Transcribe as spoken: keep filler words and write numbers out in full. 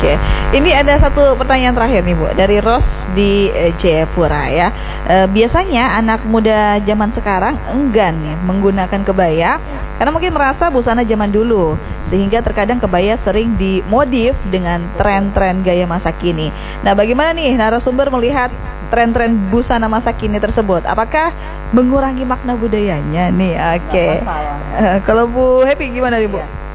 Oke, ini ada satu pertanyaan terakhir nih Bu, dari Ros di eh, Jayapura ya. Eh, biasanya anak muda zaman sekarang enggan ya menggunakan kebaya karena mungkin merasa busana zaman dulu, sehingga terkadang kebaya sering dimodif dengan tren-tren gaya masa kini. Nah, bagaimana nih narasumber melihat tren-tren busana masa kini tersebut? Apakah mengurangi makna budayanya nih? Oke. Nggak masalah. Eh, kalau Bu Happy gimana nih Bu? Iya.